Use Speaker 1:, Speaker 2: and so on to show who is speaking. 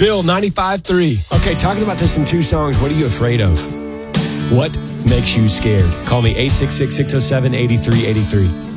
Speaker 1: Bill 95.3. Okay, talking about this in two songs, what are you afraid of? What makes you scared? Call me 866-607-8383.